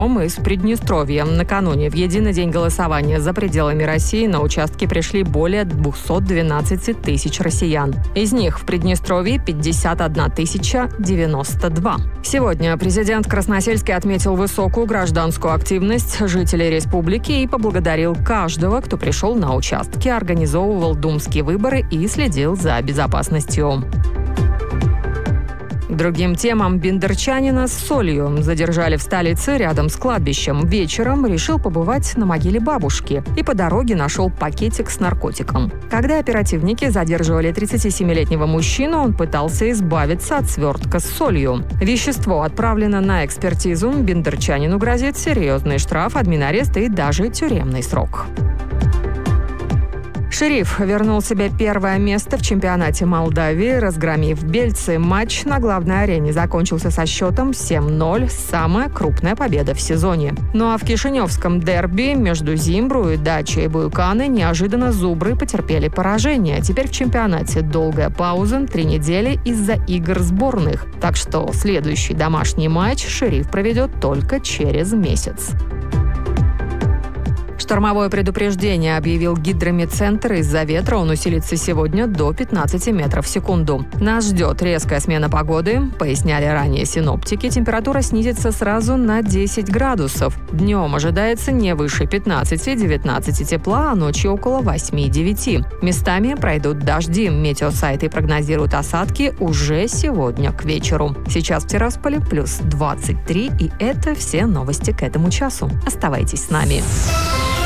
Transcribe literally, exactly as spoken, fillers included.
Из Приднестровья. Накануне в единый день голосования за пределами России на участки пришли более двести двенадцать тысяч россиян. Из них в Приднестровье пятьдесят одна тысяча девяносто два. Сегодня президент Красносельский отметил высокую гражданскую активность жителей республики и поблагодарил каждого, кто пришел на участки, организовывал думские выборы и следил за безопасностью. К другим темам. Бендерчанина с солью задержали в столице рядом с кладбищем. Вечером решил побывать на могиле бабушки и по дороге нашел пакетик с наркотиком. Когда оперативники задерживали тридцатисемилетнего мужчину, он пытался избавиться от свертка с солью. Вещество отправлено на экспертизу. Бендерчанину грозит серьезный штраф, админарест и даже тюремный срок. Шериф вернул себе первое место в чемпионате Молдавии, разгромив Бельцы. Матч на главной арене закончился со счетом семь ноль. Самая крупная победа в сезоне. Ну а в кишиневском дерби между Зимбру и Дачей Буйканы неожиданно зубры потерпели поражение. Теперь в чемпионате долгая пауза, три недели из-за игр сборных. Так что следующий домашний матч Шериф проведет только через месяц. Штормовое предупреждение объявил гидрометцентр. Из-за ветра он усилится сегодня до пятнадцати метров в секунду. Нас ждет резкая смена погоды. Поясняли ранее синоптики. Температура снизится сразу на десять градусов. Днем ожидается не выше пятнадцати-девятнадцати тепла, а ночью около восьми-девяти. Местами пройдут дожди. Метеосайты прогнозируют осадки уже сегодня к вечеру. Сейчас в Тирасполе плюс двадцать три. И это все новости к этому часу. Оставайтесь с нами.